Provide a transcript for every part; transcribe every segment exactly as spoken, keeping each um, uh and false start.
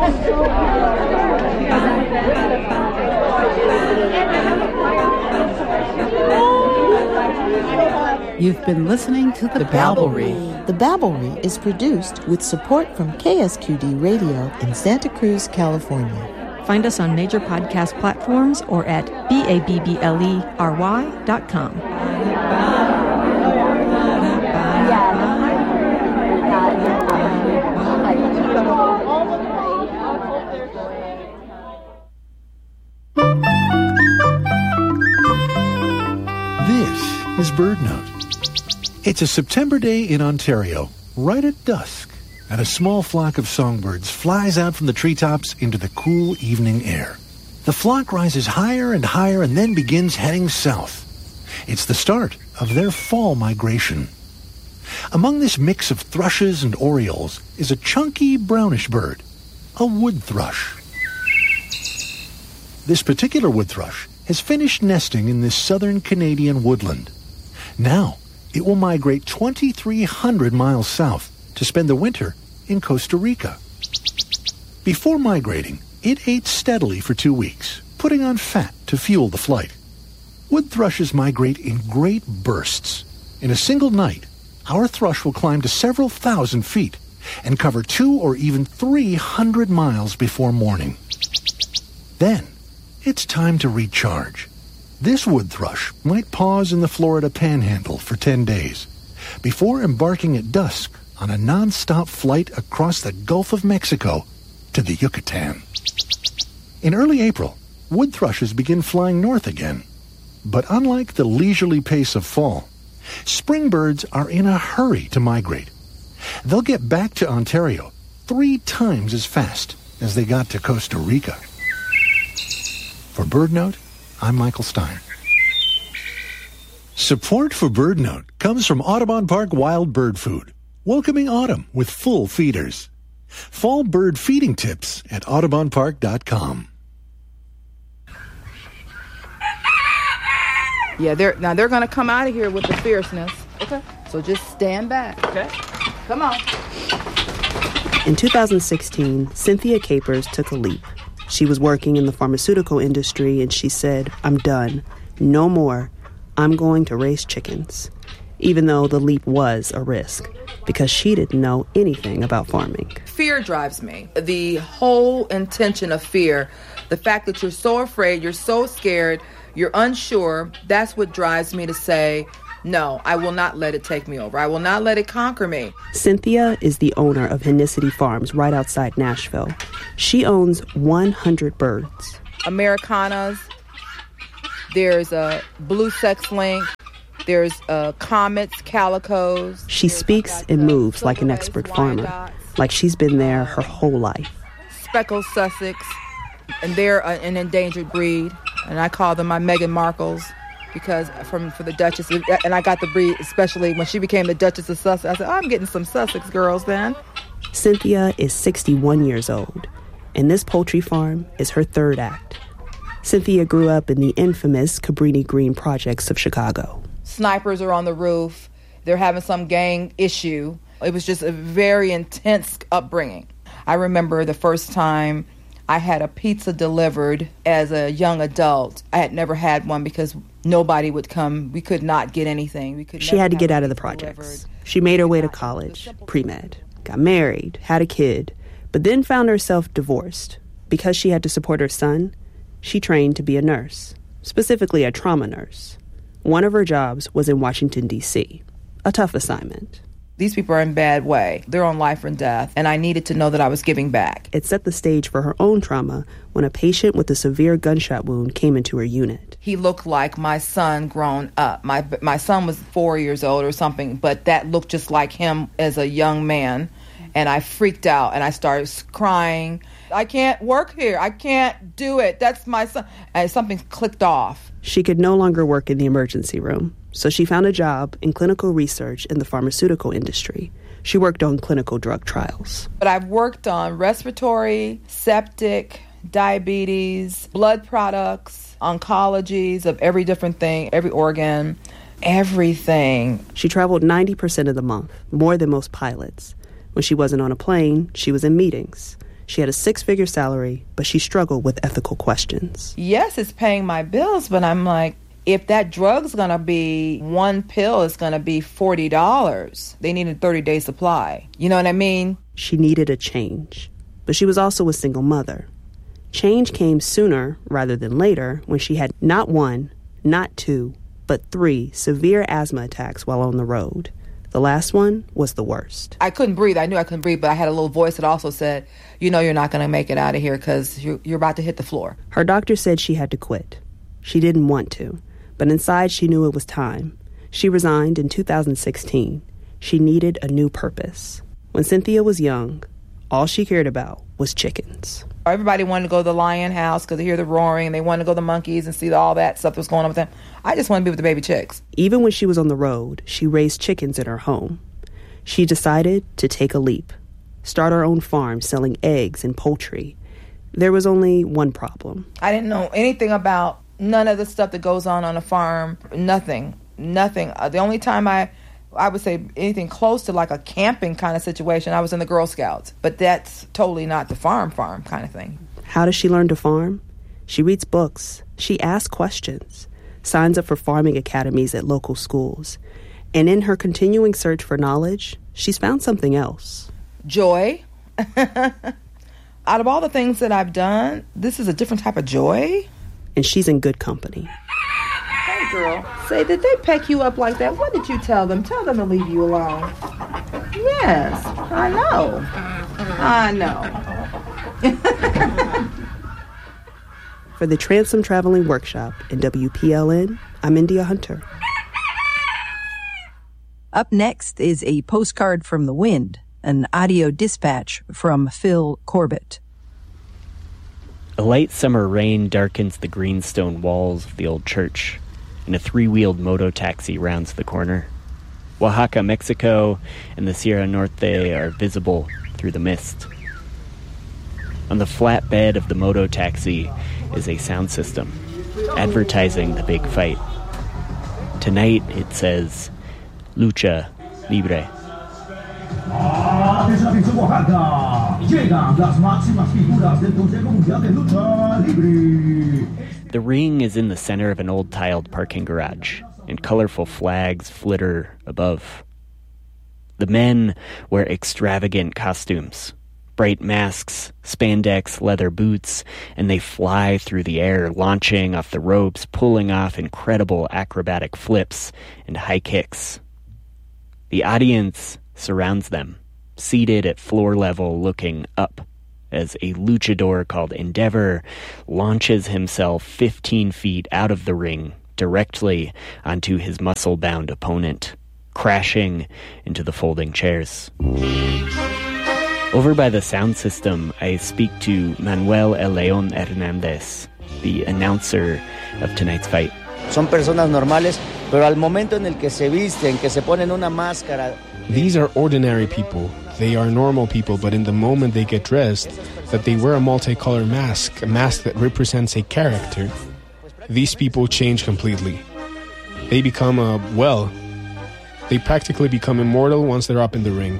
You've been listening to The, the Babblery. The Babblery is produced with support from K S Q D Radio in Santa Cruz, California. Find us on major podcast platforms or at B A B B L E R Y dot com. This is Bird Note. It's a September day in Ontario, right at dusk, and a small flock of songbirds flies out from the treetops into the cool evening air. The flock rises higher and higher and then begins heading south. It's the start of their fall migration. Among this mix of thrushes and orioles is a chunky brownish bird, a wood thrush. This particular wood thrush has finished nesting in this southern Canadian woodland. Now, it will migrate twenty-three hundred miles south to spend the winter in Costa Rica. Before migrating, it ate steadily for two weeks, putting on fat to fuel the flight. Wood thrushes migrate in great bursts. In a single night, our thrush will climb to several thousand feet and cover two or even three hundred miles before morning. Then, it's time to recharge. This wood thrush might pause in the Florida Panhandle for ten days before embarking at dusk on a non-stop flight across the Gulf of Mexico to the Yucatan. In early April, wood thrushes begin flying north again. But unlike the leisurely pace of fall, spring birds are in a hurry to migrate. They'll get back to Ontario three times as fast as they got to Costa Rica. For BirdNote, I'm Michael Stein. Support for BirdNote comes from Audubon Park Wild Bird Food, welcoming autumn with full feeders. Fall bird feeding tips at audubon park dot com. Yeah, they're now they're gonna come out of here with the fierceness. Okay. So just stand back. Okay. Come on. In two thousand sixteen, Cynthia Capers took a leap. She was working in the pharmaceutical industry, and she said, I'm done. No more. I'm going to raise chickens. Even though the leap was a risk, because she didn't know anything about farming. Fear drives me. The whole intention of fear, the fact that you're so afraid, you're so scared, you're unsure, that's what drives me to say, no, I will not let it take me over. I will not let it conquer me. Cynthia is the owner of Henicity Farms right outside Nashville. She owns one hundred birds. Americanas, there's a blue sex link, there's uh, comets, calicos. She speaks and moves like an expert farmer, like she's been there her whole life. Speckled Sussex, and they're an endangered breed, and I call them my Meghan Markles. Because from for the Duchess, and I got the breed, especially when she became the Duchess of Sussex. I said, oh, I'm getting some Sussex girls then. Cynthia is sixty-one years old, and this poultry farm is her third act. Cynthia grew up in the infamous Cabrini Green projects of Chicago. Snipers are on the roof. They're having some gang issue. It was just a very intense upbringing. I remember the first time I had a pizza delivered as a young adult. I had never had one because nobody would come. We could not get anything. We could. She had to get out of the projects. Delivered. She made her way to college, pre-med, got married, had a kid, but then found herself divorced. Because she had to support her son, she trained to be a nurse, specifically a trauma nurse. One of her jobs was in Washington, D C, a tough assignment. These people are in bad way. They're on life or death, and I needed to know that I was giving back. It set the stage for her own trauma when a patient with a severe gunshot wound came into her unit. He looked like my son grown up. My my son was four years old or something, but that looked just like him as a young man, and I freaked out, and I started crying. I can't work here. I can't do it. That's my son. And something clicked off. She could no longer work in the emergency room. So she found a job in clinical research in the pharmaceutical industry. She worked on clinical drug trials. But I've worked on respiratory, septic, diabetes, blood products, oncologies of every different thing, every organ, everything. She traveled ninety percent of the month, more than most pilots. When she wasn't on a plane, she was in meetings. She had a six-figure salary, but she struggled with ethical questions. Yes, it's paying my bills, but I'm like, if that drug's going to be, one pill is going to be forty dollars. They need a thirty-day supply. You know what I mean? She needed a change, but she was also a single mother. Change came sooner rather than later when she had not one, not two, but three severe asthma attacks while on the road. The last one was the worst. I couldn't breathe. I knew I couldn't breathe, but I had a little voice that also said, you know, you're not going to make it out of here because you're, you're about to hit the floor. Her doctor said she had to quit. She didn't want to, but inside she knew it was time. She resigned in two thousand sixteen. She needed a new purpose. When Cynthia was young, all she cared about was chickens. Everybody wanted to go to the lion house because they hear the roaring, and they wanted to go to the monkeys and see all that stuff that was going on with them. I just wanted to be with the baby chicks. Even when she was on the road, she raised chickens in her home. She decided to take a leap, start her own farm selling eggs and poultry. There was only one problem. I didn't know anything about none of the stuff that goes on on a farm. Nothing. Nothing. Uh, the only time I... I would say anything close to like a camping kind of situation, I was in the Girl Scouts. But that's totally not the farm farm kind of thing. How does she learn to farm? She reads books. She asks questions. Signs up for farming academies at local schools. And in her continuing search for knowledge, she's found something else. Joy. Out of all the things that I've done, this is a different type of joy. And she's in good company. Hey, girl. Say, did they peck you up like that? What did you tell them? Tell them to leave you alone. Yes, I know. I know. For the Transom Traveling Workshop in W P L N, I'm India Hunter. Up next is a postcard from the wind, an audio dispatch from Phil Corbett. A light summer rain darkens the greenstone walls of the old church, and a three-wheeled moto-taxi rounds the corner. Oaxaca, Mexico, and the Sierra Norte are visible through the mist. On the flat bed of the moto-taxi is a sound system, advertising the big fight. Tonight it says, Lucha Libre. The ring is in the center of an old tiled parking garage, and colorful flags flitter above. The men wear extravagant costumes, bright masks, spandex leather boots, and they fly through the air, launching off the ropes, pulling off incredible acrobatic flips and high kicks. The audience surrounds them, seated at floor level looking up, as a luchador called Endeavor launches himself fifteen feet out of the ring directly onto his muscle-bound opponent, crashing into the folding chairs. Over by the sound system, I speak to Manuel El León Hernández, the announcer of tonight's fight. Son personas normales, pero al momento en el que se visten, que se ponen una máscara. These are ordinary people. They are normal people, but in the moment they get dressed, that they wear a multicolored mask, a mask that represents a character, these people change completely. They become, a, well, they practically become immortal once they're up in the ring.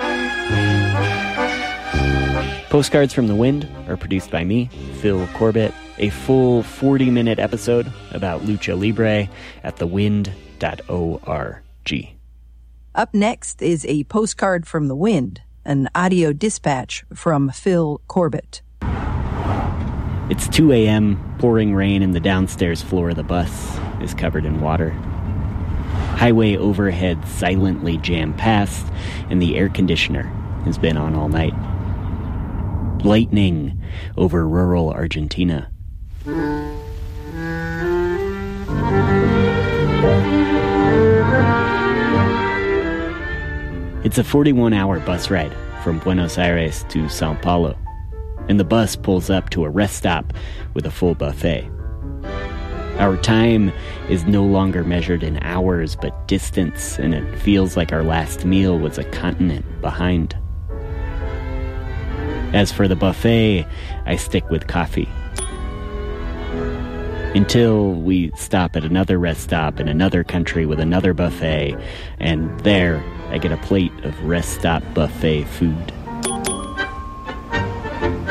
Postcards from the Wind are produced by me, Phil Corbett. A full forty-minute episode about Lucha Libre at the wind dot org. Up next is a postcard from the wind, an audio dispatch from Phil Corbett. It's two a.m., pouring rain, and the downstairs floor of the bus is covered in water. Highway overhead silently jam past, and the air conditioner has been on all night. Lightning over rural Argentina. It's a forty-one hour bus ride from Buenos Aires to Sao Paulo, and the bus pulls up to a rest stop with a full buffet. Our time is no longer measured in hours but distance, and it feels like our last meal was a continent behind. As for the buffet, I stick with coffee. Until we stop at another rest stop in another country with another buffet, and there I get a plate of rest stop buffet food.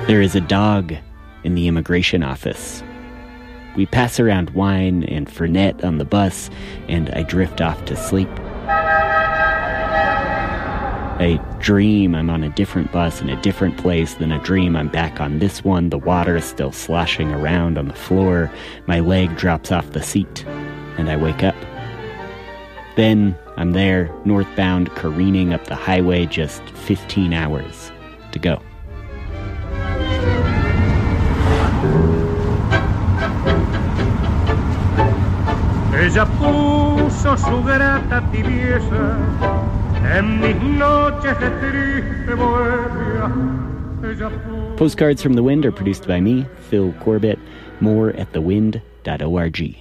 There is a dog in the immigration office. We pass around wine and Fernet on the bus, and I drift off to sleep. I dream I'm on a different bus in a different place, then a dream I'm back on this one. The water is still sloshing around on the floor. My leg drops off the seat, and I wake up. Then I'm there, northbound, careening up the highway, just fifteen hours to go. Ella puso su grata tibieza en mis noches de triste bohemia. Postcards from the Wind are produced by me, Phil Corbett. More at the wind dot org.